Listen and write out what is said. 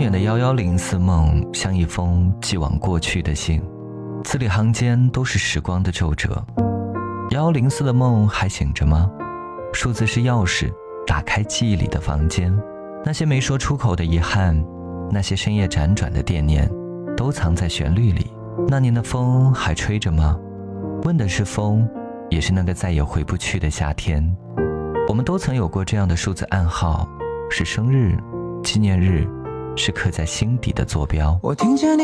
远的1104梦像一封寄往过去的信，字里行间都是时光的皱褶。1104的梦还醒着吗？数字是钥匙，打开记忆里的房间，那些没说出口的遗憾，那些深夜辗转的惦念，都藏在旋律里。那年的风还吹着吗？问的是风，也是那个再也回不去的夏天。我们都曾有过这样的数字暗号，是生日、纪念日，是刻在心底的坐标。 我听见你